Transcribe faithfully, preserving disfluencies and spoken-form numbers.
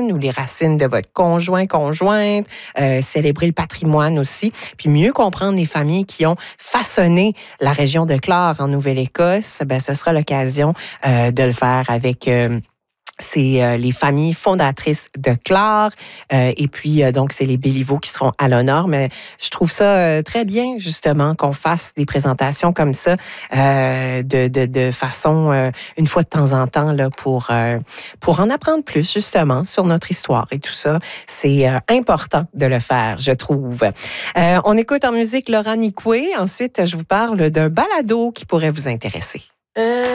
racines ou les racines de votre conjoint, conjointe, euh, célébrer le patrimoine aussi, puis mieux comprendre les familles qui ont façonné la région de Clare en Nouvelle-Écosse, ben, ce sera l'occasion euh, de le faire avec... Euh, C'est euh, les familles fondatrices de Clare. Euh, et puis, euh, donc, c'est les Béliveau qui seront à l'honneur. Mais je trouve ça euh, très bien, justement, qu'on fasse des présentations comme ça euh, de, de, de façon, euh, une fois de temps en temps, là, pour, euh, pour en apprendre plus, justement, sur notre histoire et tout ça. C'est euh, important de le faire, je trouve. Euh, on écoute en musique Laura Nicoué. Ensuite, je vous parle d'un balado qui pourrait vous intéresser. Euh...